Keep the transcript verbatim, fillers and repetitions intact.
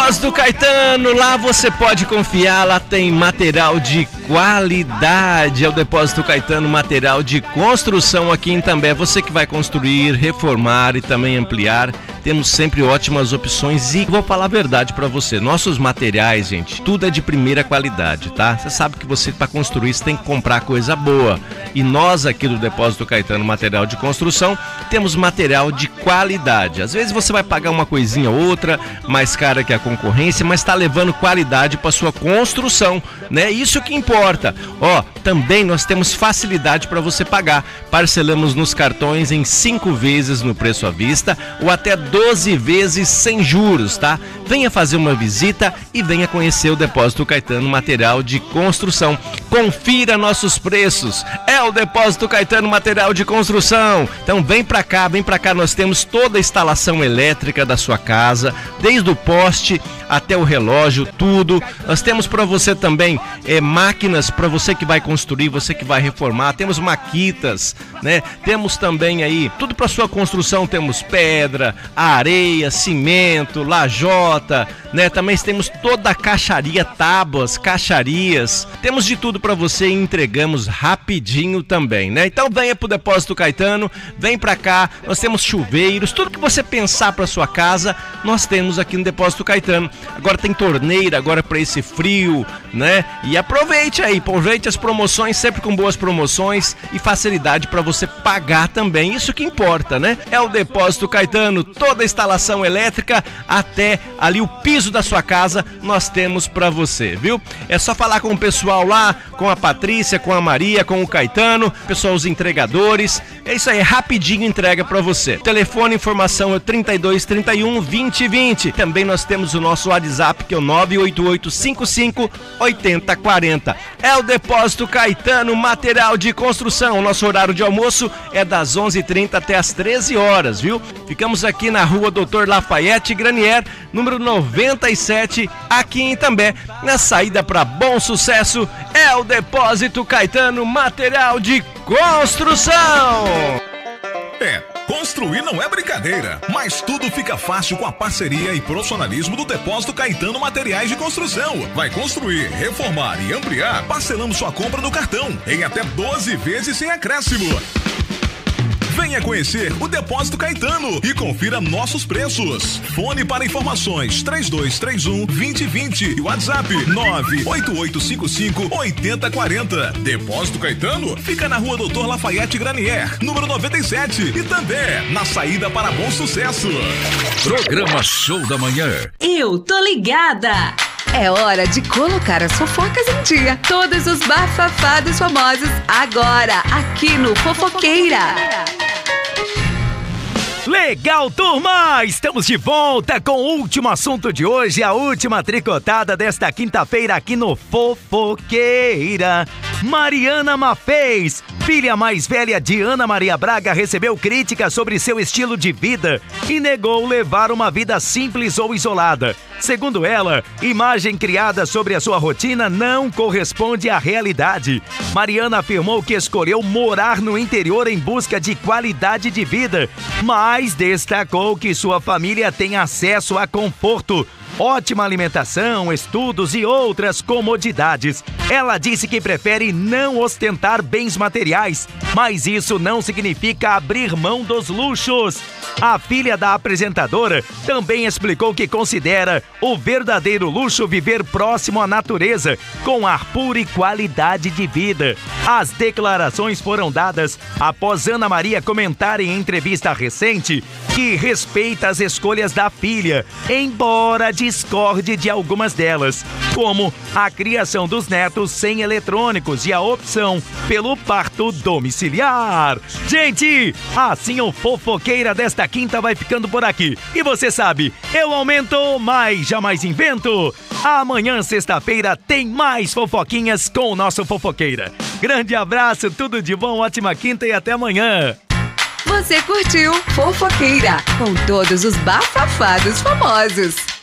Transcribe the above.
Depósito Caetano, lá você pode confiar, lá tem material de qualidade. É o Depósito Caetano, material de construção aqui em Itambé. Você que vai construir, reformar e também ampliar, temos sempre ótimas opções e vou falar a verdade pra você, nossos materiais, gente, tudo é de primeira qualidade, tá? Você sabe que você para construir você tem que comprar coisa boa e nós aqui do Depósito Caetano, material de construção, temos material de qualidade. Às vezes você vai pagar uma coisinha ou outra mais cara que a concorrência, mas está levando qualidade para sua construção, né? Isso que importa. Ó, também nós temos facilidade para você pagar. Parcelamos nos cartões em cinco vezes no preço à vista ou até doze vezes sem juros, tá? Venha fazer uma visita e venha conhecer o Depósito Caetano, material de construção. Confira nossos preços. É o Depósito Caetano, material de construção. Então vem pra cá, vem pra cá. Nós temos toda a instalação elétrica da sua casa, desde o poste até o relógio, tudo. Nós temos para você também é, máquinas para você que vai construir, você que vai reformar. Temos maquitas, né? Temos também aí tudo para sua construção. Temos pedra, areia, cimento, lajota, né? Também temos toda a caixaria, tábuas, caixarias. Temos de tudo para você e entregamos rapidinho também, né? Então venha pro Depósito Caetano, vem para cá. Nós temos chuveiros, tudo que você pensar para sua casa, nós temos aqui no Depósito Caetano. Agora tem torneira, agora para esse frio, né? E aproveite aí, aproveite as promoções, sempre com boas promoções e facilidade para você pagar também. Isso que importa, né? É o Depósito Caetano, toda a instalação elétrica até ali o piso da sua casa, nós temos para você, viu? É só falar com o pessoal lá, com a Patrícia, com a Maria, com o Caetano, pessoal, os entregadores. É isso aí, rapidinho entrega para você. Telefone, informação é trinta e dois, trinta e um, vinte, vinte. Também nós temos o nosso WhatsApp, que é o nove oito oito, cinco cinco, oito zero quatro zero. É o Depósito Caetano, material de construção. Nosso horário de almoço é das onze e trinta até as treze horas, viu? Ficamos aqui na rua Doutor Lafayette Granier, número noventa e sete, aqui em Itambé. Na saída para Bom Sucesso, é o Depósito Caetano, material de construção. É, construir não é brincadeira, mas tudo fica fácil com a parceria e profissionalismo do Depósito Caetano, materiais de construção. Vai construir, reformar e ampliar? Parcelamos sua compra no cartão em até doze vezes sem acréscimo. Venha conhecer o Depósito Caetano e confira nossos preços. Fone para informações três dois três um, vinte vinte e WhatsApp nove oito oito cinco cinco, oito zero quatro zero. Depósito Caetano fica na rua Doutor Lafayette Granier, número noventa e sete, e também na saída para Bom Sucesso. Programa Show da Manhã. Eu tô ligada. É hora de colocar as fofocas em dia. Todos os bafafados famosos agora aqui no Fofoqueira. Legal, turma! Estamos de volta com o último assunto de hoje, a última tricotada desta quinta-feira aqui no Fofoqueira. Mariana Maffez, filha mais velha de Ana Maria Braga, recebeu críticas sobre seu estilo de vida e negou levar uma vida simples ou isolada. Segundo ela, imagem criada sobre a sua rotina não corresponde à realidade. Mariana afirmou que escolheu morar no interior em busca de qualidade de vida, mas destacou que sua família tem acesso a conforto, ótima alimentação, estudos e outras comodidades. Ela disse que prefere não ostentar bens materiais, mas isso não significa abrir mão dos luxos. A filha da apresentadora também explicou que considera o verdadeiro luxo viver próximo à natureza, com ar puro e qualidade de vida. As declarações foram dadas após Ana Maria comentar em entrevista recente que respeita as escolhas da filha, embora discorde de algumas delas, como a criação dos netos sem eletrônicos e a opção pelo parto domiciliar. Gente, assim o Fofoqueira desta quinta vai ficando por aqui. E você sabe, eu aumento, mas jamais invento. Amanhã, sexta-feira, tem mais fofoquinhas com o nosso Fofoqueira. Grande abraço, tudo de bom, ótima quinta e até amanhã. Você curtiu Fofoqueira com todos os bafafados famosos.